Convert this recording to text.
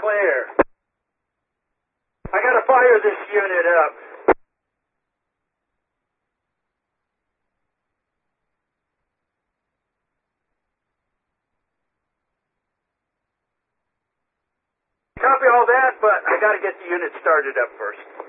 clear. I gotta fire this unit up. Copy all that, but I gotta get the unit started up first.